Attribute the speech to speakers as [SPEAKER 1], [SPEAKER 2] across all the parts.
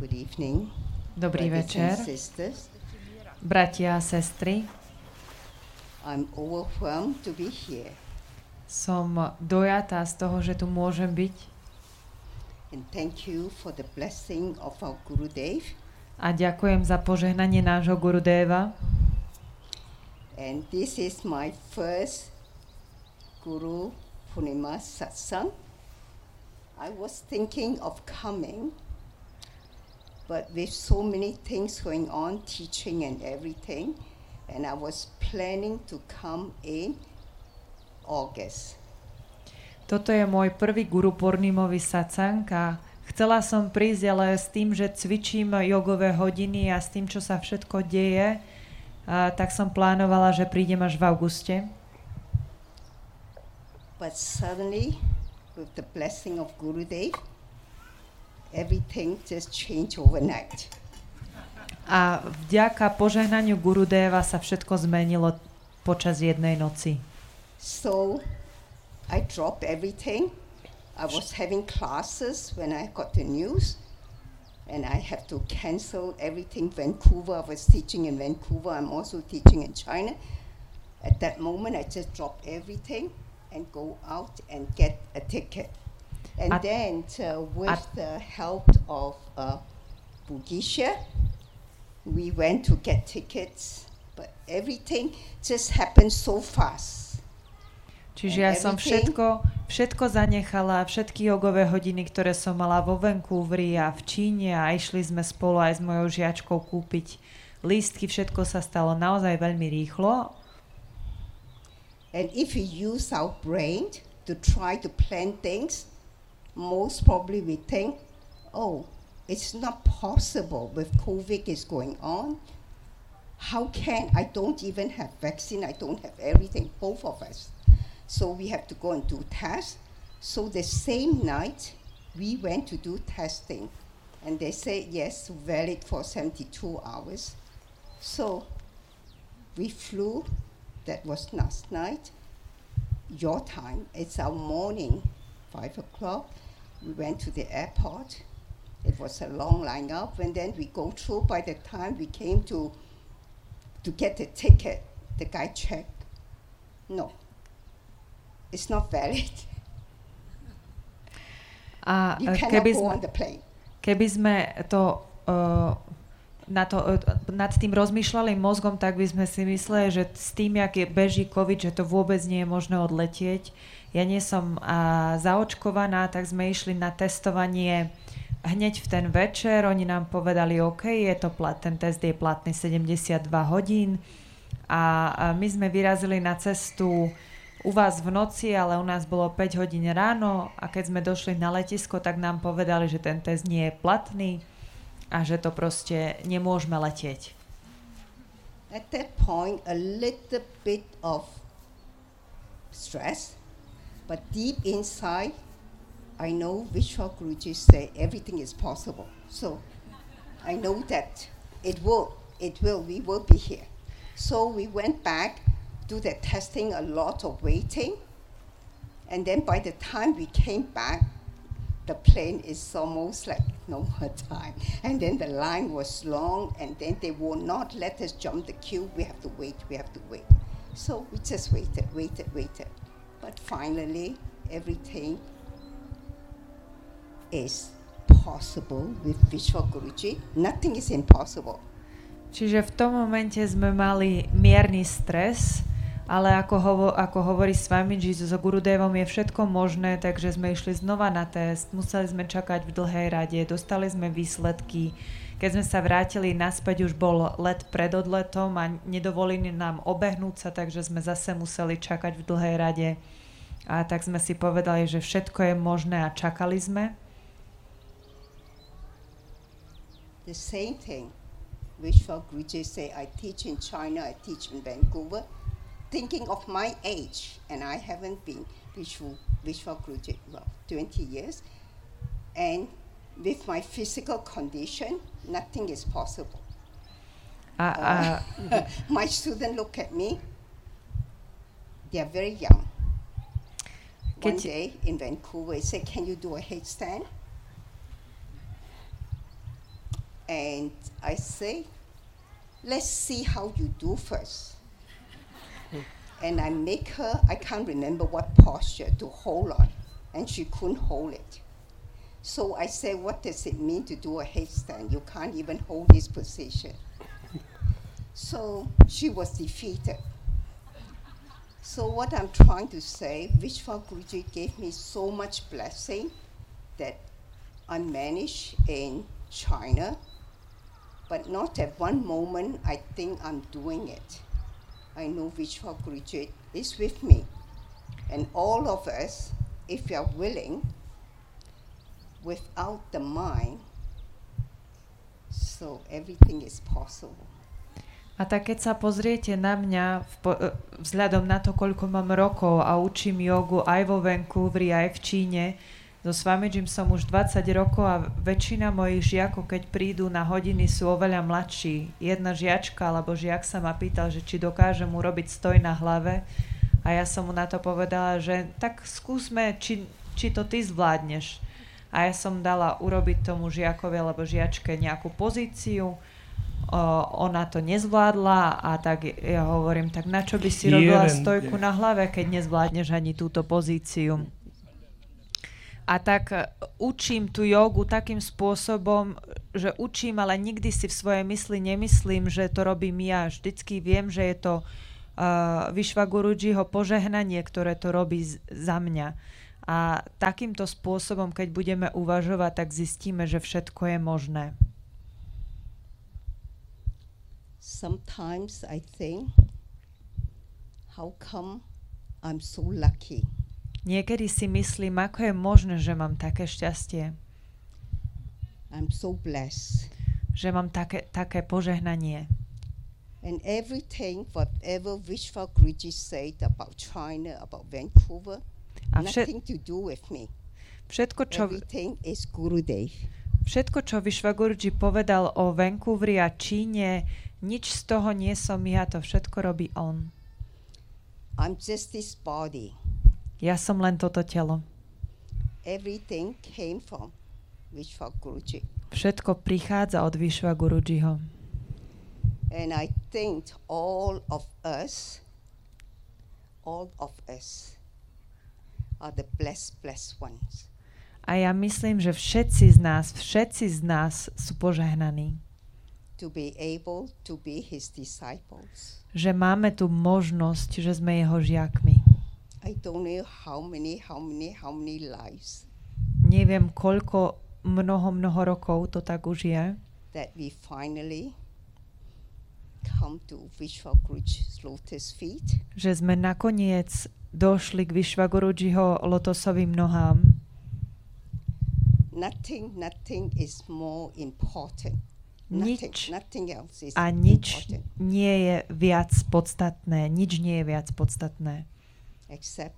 [SPEAKER 1] Good evening,
[SPEAKER 2] Dobrý večer,
[SPEAKER 1] brothers and sisters.
[SPEAKER 2] bratia a sestry.
[SPEAKER 1] I'm overwhelmed to be here.
[SPEAKER 2] Som dojatá z toho, že tu môžem byť.
[SPEAKER 1] And thank you for the blessing of our Gurudev.
[SPEAKER 2] A ďakujem za požehnanie nášho Gurudeva.
[SPEAKER 1] And this is my first Guru Purnima Satsang. I was thinking of coming, but with so many things going on, teaching and everything, and I was planning to come in August.
[SPEAKER 2] Toto je môj prvý Guru Purnimový satsang a chcela som prísť, ale s tým, že cvičím jogové hodiny a s tým, čo sa všetko deje, tak som plánovala, že prídem až v auguste.
[SPEAKER 1] But suddenly, with the blessing of Gurudev, everything just changed overnight.
[SPEAKER 2] A vďaka požehnaniu Gurudeva sa všetko zmenilo počas jednej noci.
[SPEAKER 1] So I dropped everything. I was having classes when I got the news, and I have to cancel everything. Vancouver, I was teaching in Vancouver. I'm also teaching in China. At that moment, I just dropped everything and go out and get a ticket. And then with the help of Bugisha, we went to get tickets, but everything just happened so fast.
[SPEAKER 2] Čiže ja som všetko zanechala, všetky jogové hodiny, ktoré som mala vo Vancouveri a v Číne a išli sme spolu aj s mojou žiačkou kúpiť lístky, všetko sa stalo naozaj veľmi rýchlo.
[SPEAKER 1] And if we use our brain to try to plan things, most probably we think, oh, it's not possible with COVID is going on. How can, I don't even have vaccine, I don't have everything, both of us. So we have to go and do tests. So the same night, we went to do testing. And they say, yes, valid for 72 hours. So we flew. That was last night. Your time, it's our morning, 5 o'clock. We went to the airport. It was a long line up, and then we go through. By the time we came to get the ticket, the guy checked. No, it's not valid. You cannot go on the plane.
[SPEAKER 2] Keby sme to nad tým rozmýšľali mozgom, tak by sme si mysleli, že s tým, jak je beží COVID, že to vôbec nie je možné odletieť. Ja nie som zaočkovaná, tak sme išli na testovanie hneď v ten večer. Oni nám povedali, OK, ten test je platný 72 hodín a my sme vyrazili na cestu u vás v noci, ale u nás bolo 5 hodín ráno a keď sme došli na letisko, tak nám povedali, že ten test nie je platný a že to proste nemôžeme letieť.
[SPEAKER 1] At that point, a little bit of stress, but deep inside, I know Vishwa Guruji say everything is possible. So I know that we will be here. So we went back, do the testing, a lot of waiting. And then by the time we came back, the plane is almost like no more time. And then the line was long, and then they will not let us jump the queue. We have to wait. So we just waited. But finally, everything is possible with Vishwa Guruji. Nothing is impossible.
[SPEAKER 2] Čiže v tom momente sme mali mierny stres, ale ako hovorí Swamiji, so Gurudevom je všetko možné, takže sme išli znova na test, museli sme čakať v dlhej rade, dostali sme výsledky. Keď sme sa vrátili naspäť, už bol let pred odletom a nedovolili nám obehnúť sa, takže sme zase museli čakať v dlhej rade. A tak sme si povedali, že všetko je možné a čakali sme.
[SPEAKER 1] The same thing. Vishwa Guruji say, I teach in China, I teach in Vancouver. Thinking of my age, and I haven't been Vishwa Guruji, 20 years, and with my physical condition, nothing is possible. My students look at me, they are very young. One day in Vancouver, he said, can you do a headstand? And I say, let's see how you do first. And I make her, I can't remember what posture to hold on, and she couldn't hold it. So I said, what does it mean to do a headstand? You can't even hold this position. So she was defeated. So what I'm trying to say, Vishwa Guruji gave me so much blessing that I managed in China, but not at one moment I think I'm doing it. I know Vishwa Guruji is with me. And all of us, if you are willing, without the mind, so everything is possible.
[SPEAKER 2] A tak keď sa pozriete na mňa vzhľadom na to, koľko mám rokov a učím jogu aj vo Vancouveri, aj v Číne, so Swamijim som už 20 rokov a väčšina mojich žiakov, keď prídu na hodiny, sú oveľa mladší. Jedna žiačka alebo žiak sa ma pýtal, že či dokážem urobiť stoj na hlave a ja som mu na to povedala, že tak skúsme, či to ty zvládneš. A ja som dala urobiť tomu žiakovi alebo žiačke nejakú pozíciu, ona to nezvládla a tak ja hovorím, tak na čo by si robila stojku na hlave, keď nezvládneš ani túto pozíciu. A tak učím tú jogu takým spôsobom, že učím, ale nikdy si v svojej mysli nemyslím, že to robím ja. Vždycky viem, že je to Vishwa Gurujiho požehnanie, ktoré to robí za mňa. A takýmto spôsobom, keď budeme uvažovať, tak zistíme, že všetko je možné.
[SPEAKER 1] Sometimes I think, how come I'm so lucky?
[SPEAKER 2] Niekedy si myslím, ako je možné, že mám také šťastie.
[SPEAKER 1] I'm so blessed.
[SPEAKER 2] Že mám také požehnanie.
[SPEAKER 1] And everything, whatever Vishwa Guruji said about China, about Vancouver, nothing to do with me. Everything is Gurudev.
[SPEAKER 2] Všetko, čo Vishwa Guruji povedal o Vancouveri a Číne, nič z toho nie som ja, to všetko robí on.
[SPEAKER 1] I'm just this body.
[SPEAKER 2] Ja som len toto telo.
[SPEAKER 1] Everything came from Vishwa Guruji.
[SPEAKER 2] Všetko prichádza od Vishwa Gurujiho.
[SPEAKER 1] And I think all of us are the blessed ones.
[SPEAKER 2] A ja myslím, že všetci z nás sú požehnaní.
[SPEAKER 1] To be able to be his disciples.
[SPEAKER 2] Že máme tu možnosť, že sme jeho žiakmi.
[SPEAKER 1] I don't know how many lives.
[SPEAKER 2] Neviem, koľko mnoho rokov to tak už je.
[SPEAKER 1] That we finally come to Vishwa Guruji's lotus feet.
[SPEAKER 2] Že sme nakoniec došli k Vishwa Gurujiho lotosovým nohám.
[SPEAKER 1] Nothing is more important. Nothing else is
[SPEAKER 2] a nič important. Nie je viac podstatné. Nič nie je viac podstatné.
[SPEAKER 1] Except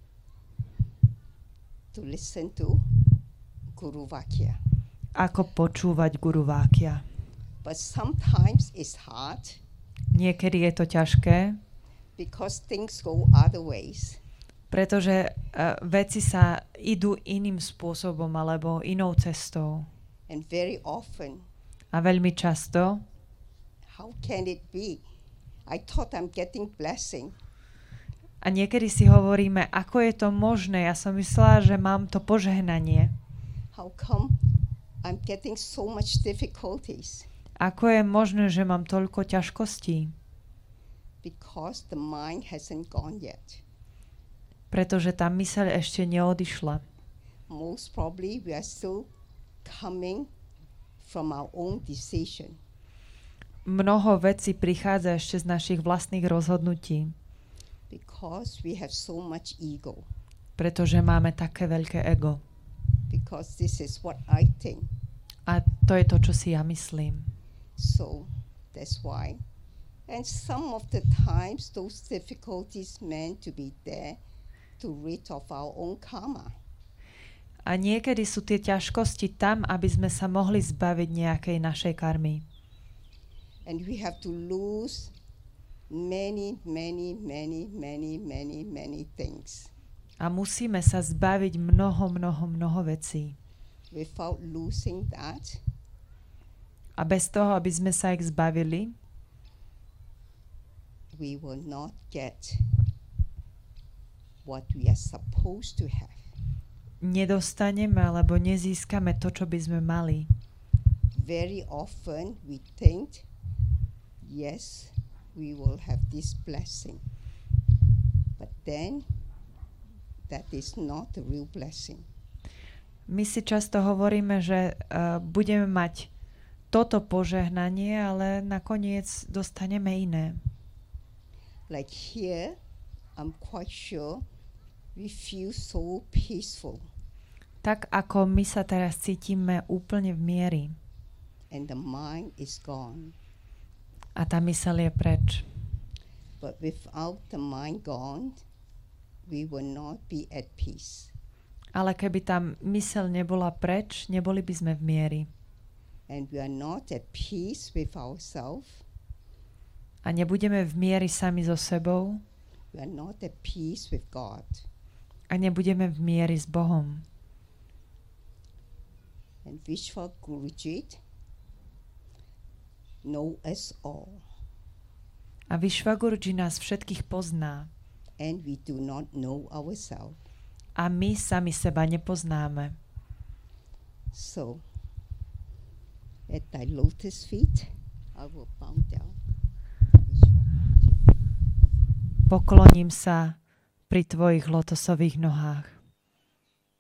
[SPEAKER 1] to listen to Guru Vakya.
[SPEAKER 2] Ako počúvať Guru Vakya.
[SPEAKER 1] But sometimes it's hard.
[SPEAKER 2] Niekedy je to ťažké.
[SPEAKER 1] Because things go other ways.
[SPEAKER 2] Pretože veci sa idú iným spôsobom alebo inou cestou.
[SPEAKER 1] And very often.
[SPEAKER 2] A veľmi často.
[SPEAKER 1] How can it be? I thought I'm getting blessing.
[SPEAKER 2] A niekedy si hovoríme, ako je to možné? Ja som myslela, že mám to požehnanie.
[SPEAKER 1] How come I'm getting so much difficulties?
[SPEAKER 2] Ako je možné, že mám toľko ťažkostí?
[SPEAKER 1] Because the mind hasn't gone yet.
[SPEAKER 2] Pretože tá myseľ ešte neodišla.
[SPEAKER 1] Most probably we are still coming from our own decision.
[SPEAKER 2] Mnoho vecí prichádza ešte z našich vlastných rozhodnutí.
[SPEAKER 1] Because we have so much ego.
[SPEAKER 2] Pretože máme také veľké ego.
[SPEAKER 1] Because this is what I think.
[SPEAKER 2] A to je to, čo si ja myslím.
[SPEAKER 1] So that's why. And some of the times those difficulties meant to be there to rid of our own karma.
[SPEAKER 2] A niekedy sú tie ťažkosti tam, aby sme sa mohli zbaviť nejakej našej karmy.
[SPEAKER 1] And we have to lose many things.
[SPEAKER 2] A musíme sa zbaviť mnoho vecí.
[SPEAKER 1] Without losing that,
[SPEAKER 2] A bez toho, aby sme sa ich zbavili,
[SPEAKER 1] we will not get what we are supposed to have.
[SPEAKER 2] nedostaneme alebo nezískame to, čo by sme mali.
[SPEAKER 1] Very often we think, yes, we will have this blessing. But then, that is not the real blessing.
[SPEAKER 2] My si často hovoríme, že budeme mať toto požehnanie, ale nakoniec dostaneme iné.
[SPEAKER 1] Like here, I'm quite sure we feel so peaceful.
[SPEAKER 2] Tak ako my sa teraz cítime úplne v miery.
[SPEAKER 1] And the mind is gone.
[SPEAKER 2] A tá myseľ je preč.
[SPEAKER 1] But without the mind gone, we will not be at peace.
[SPEAKER 2] Ale keby tá myseľ nebola preč, neboli by sme v miery.
[SPEAKER 1] And we are not at peace with ourselves.
[SPEAKER 2] A nebudeme v miery sami so sebou.
[SPEAKER 1] We are not at peace with God.
[SPEAKER 2] A nebudeme v miery s Bohom.
[SPEAKER 1] And Vishwa Gurujit know us all.
[SPEAKER 2] A Vishwaguruji nás všetkých pozná.
[SPEAKER 1] And we do not know ourselves.
[SPEAKER 2] A my sami seba nepoznáme.
[SPEAKER 1] So, at thy lotus feet, I will bow down.
[SPEAKER 2] Pokloním sa pri tvojich lotosových nohách.